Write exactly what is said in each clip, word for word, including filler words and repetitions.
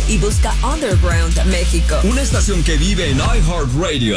y busca Underground México. Una estación que vive en iHeartRadio.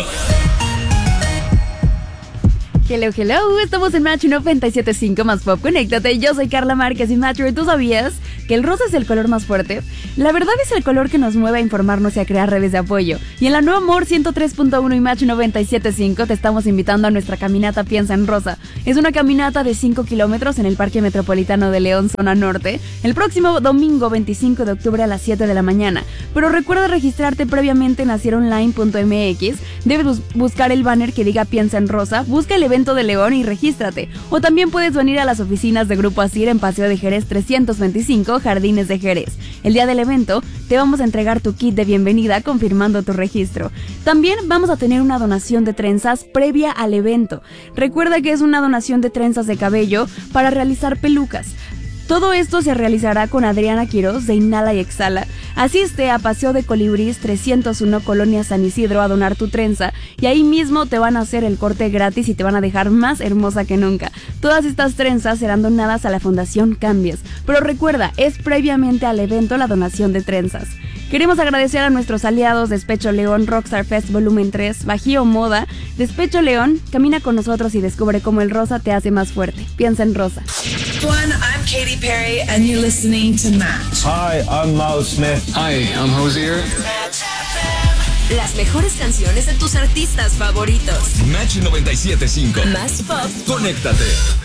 Hello, hello, estamos en Match noventa y siete punto cinco más Pop, conéctate, yo soy Carla Márquez y Match, ¿tú sabías que el rosa es el color más fuerte? La verdad es el color que nos mueve a informarnos y a crear redes de apoyo, y en la nueva Amor ciento tres punto uno y Match noventa y siete punto cinco te estamos invitando a nuestra caminata Piensa en Rosa. Es una caminata de cinco kilómetros en el Parque Metropolitano de León, zona norte, el próximo domingo veinticinco de octubre a las siete de la mañana, pero recuerda registrarte previamente en asieronline punto m x, debes bus- buscar el banner que diga Piensa en Rosa, busca el evento de León y regístrate. O también puedes venir a las oficinas de Grupo Asir en Paseo de Jerez trescientos veinticinco, Jardines de Jerez. El día del evento te vamos a entregar tu kit de bienvenida confirmando tu registro. También vamos a tener una donación de trenzas previa al evento. Recuerda que es una donación de trenzas de cabello para realizar pelucas. Todo esto se realizará con Adriana Quiroz de Inhala y Exhala. Asiste a Paseo de Colibrís trescientos uno, Colonia San Isidro, a donar tu trenza y ahí mismo te van a hacer el corte gratis y te van a dejar más hermosa que nunca. Todas estas trenzas serán donadas a la Fundación Cambies, pero recuerda, es previamente al evento la donación de trenzas. Queremos agradecer a nuestros aliados Despecho León, Rockstar Fest Volumen tres, Bajío Moda. Despecho León, camina con nosotros y descubre cómo el rosa te hace más fuerte. Piensa en rosa. One, I'm Katy Perry and you're listening to Match. Hi, I'm Miles Smith. Hi, I'm Hosier. Las mejores canciones de tus artistas favoritos. Match noventa y siete punto cinco. Más Pop. Conéctate.